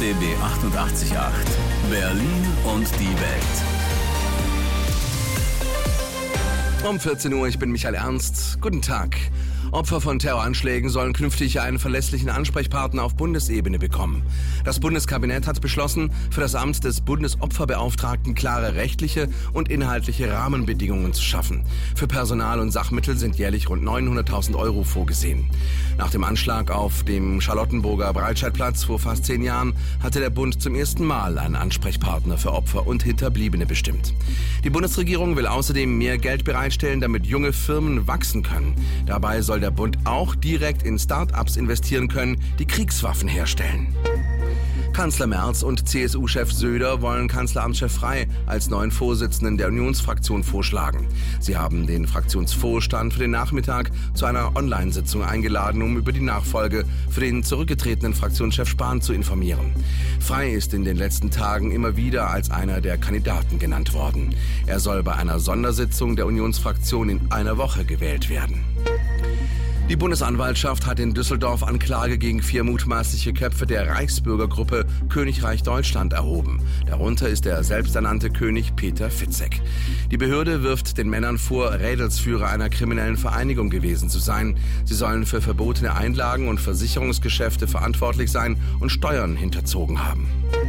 RBB 88.8 Berlin und die Welt. Um 14 Uhr, ich bin Michael Ernst. Guten Tag. Opfer von Terroranschlägen sollen künftig einen verlässlichen Ansprechpartner auf Bundesebene bekommen. Das Bundeskabinett hat beschlossen, für das Amt des Bundesopferbeauftragten klare rechtliche und inhaltliche Rahmenbedingungen zu schaffen. Für Personal und Sachmittel sind jährlich rund 900.000 Euro vorgesehen. Nach dem Anschlag auf dem Charlottenburger Breitscheidplatz vor fast 10 Jahren hatte der Bund zum ersten Mal einen Ansprechpartner für Opfer und Hinterbliebene bestimmt. Die Bundesregierung will außerdem mehr Geld bereitstellen, damit junge Firmen wachsen können. Dabei soll der Bund auch direkt in Start-ups investieren können, die Kriegswaffen herstellen. Kanzler Merz und CSU-Chef Söder wollen Kanzleramtschef Frey als neuen Vorsitzenden der Unionsfraktion vorschlagen. Sie haben den Fraktionsvorstand für den Nachmittag zu einer Online-Sitzung eingeladen, um über die Nachfolge für den zurückgetretenen Fraktionschef Spahn zu informieren. Frey ist in den letzten Tagen immer wieder als einer der Kandidaten genannt worden. Er soll bei einer Sondersitzung der Unionsfraktion in einer Woche gewählt werden. Die Bundesanwaltschaft hat in Düsseldorf Anklage gegen 4 mutmaßliche Köpfe der Reichsbürgergruppe Königreich Deutschland erhoben. Darunter ist der selbsternannte König Peter Fitzek. Die Behörde wirft den Männern vor, Rädelsführer einer kriminellen Vereinigung gewesen zu sein. Sie sollen für verbotene Einlagen und Versicherungsgeschäfte verantwortlich sein und Steuern hinterzogen haben.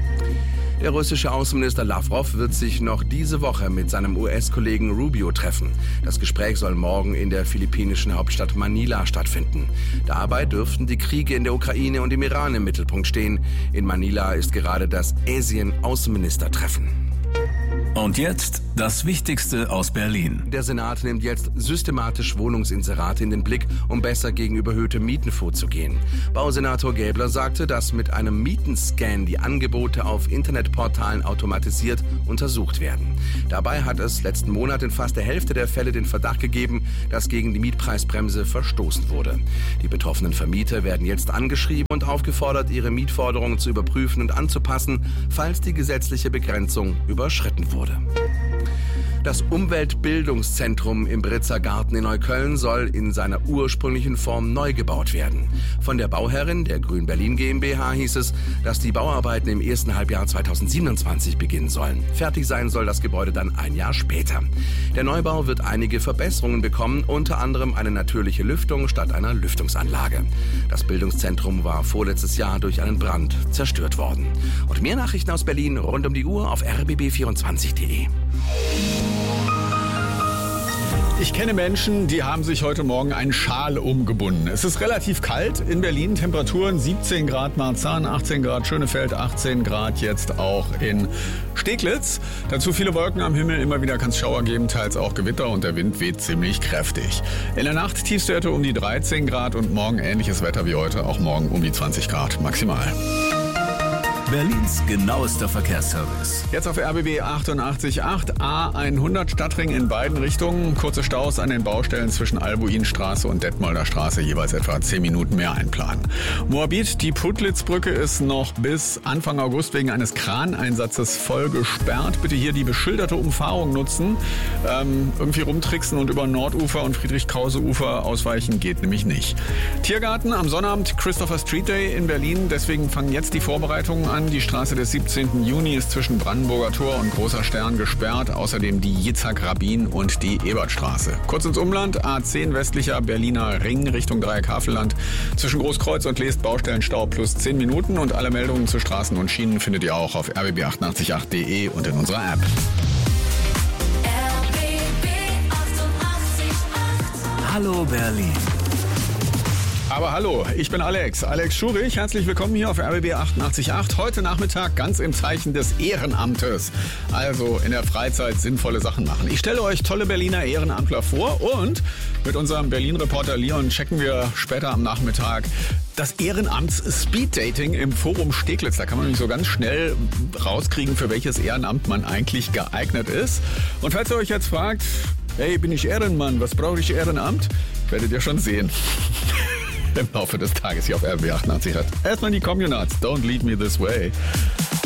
Der russische Außenminister Lavrov wird sich noch diese Woche mit seinem US-Kollegen Rubio treffen. Das Gespräch soll morgen in der philippinischen Hauptstadt Manila stattfinden. Dabei dürften die Kriege in der Ukraine und im Iran im Mittelpunkt stehen. In Manila ist gerade das ASEAN-Außenministertreffen. Und jetzt das Wichtigste aus Berlin. Der Senat nimmt jetzt systematisch Wohnungsinserate in den Blick, um besser gegen überhöhte Mieten vorzugehen. Bausenator Gäbler sagte, dass mit einem Mietenscan die Angebote auf Internetportalen automatisiert untersucht werden. Dabei hat es letzten Monat in fast der Hälfte der Fälle den Verdacht gegeben, dass gegen die Mietpreisbremse verstoßen wurde. Die betroffenen Vermieter werden jetzt angeschrieben und aufgefordert, ihre Mietforderungen zu überprüfen und anzupassen, falls die gesetzliche Begrenzung überschritten wurde. Das Umweltbildungszentrum im Britzer Garten in Neukölln soll in seiner ursprünglichen Form neu gebaut werden. Von der Bauherrin, der Grün Berlin GmbH, hieß es, dass die Bauarbeiten im ersten Halbjahr 2027 beginnen sollen. Fertig sein soll das Gebäude dann ein Jahr später. Der Neubau wird einige Verbesserungen bekommen, unter anderem eine natürliche Lüftung statt einer Lüftungsanlage. Das Bildungszentrum war vorletztes Jahr durch einen Brand zerstört worden. Und mehr Nachrichten aus Berlin rund um die Uhr auf rbb24.de. Ich kenne Menschen, die haben sich heute Morgen einen Schal umgebunden. Es ist relativ kalt in Berlin, Temperaturen 17 Grad Marzahn, 18 Grad Schönefeld, 18 Grad jetzt auch in Steglitz. Dazu viele Wolken am Himmel, immer wieder kann es Schauer geben, teils auch Gewitter und der Wind weht ziemlich kräftig. In der Nacht Tiefstwerte um die 13 Grad und morgen ähnliches Wetter wie heute, auch morgen um die 20 Grad maximal. Berlins genauester Verkehrsservice. Jetzt auf RBB 88.8 A100 Stadtring in beiden Richtungen. Kurze Staus an den Baustellen zwischen Albuinstraße und Detmolder Straße, jeweils etwa 10 Minuten mehr einplanen. Moabit, die Puttlitzbrücke ist noch bis Anfang August wegen eines Kraneinsatzes voll gesperrt. Bitte hier die beschilderte Umfahrung nutzen. Irgendwie rumtricksen und über Nordufer und Friedrich-Krause-Ufer ausweichen geht nämlich nicht. Tiergarten am Sonnabend, Christopher Street Day in Berlin. Deswegen fangen jetzt die Vorbereitungen an. Die Straße des 17. Juni ist zwischen Brandenburger Tor und Großer Stern gesperrt. Außerdem die Yitzhak-Rabin und die Ebertstraße. Kurz ins Umland, A10 westlicher Berliner Ring Richtung Dreieck-Havelland. Zwischen Großkreuz und Leest Baustellenstau plus 10 Minuten. Und alle Meldungen zu Straßen und Schienen findet ihr auch auf rbb888.de und in unserer App. RBB 88.8 Hallo Berlin. Aber hallo, ich bin Alex Schurich. Herzlich willkommen hier auf RBB 88.8. Heute Nachmittag ganz im Zeichen des Ehrenamtes. Also in der Freizeit sinnvolle Sachen machen. Ich stelle euch tolle Berliner Ehrenamtler vor und mit unserem Berlin-Reporter Leon checken wir später am Nachmittag das Ehrenamts-Speed-Dating im Forum Steglitz. Da kann man nämlich so ganz schnell rauskriegen, für welches Ehrenamt man eigentlich geeignet ist. Und falls ihr euch jetzt fragt, hey, bin ich Ehrenmann, was brauche ich Ehrenamt? Werdet ihr schon sehen. Im Laufe des Tages hier auf RBB 88. Erstmal die Communards, Don't Lead Me This Way.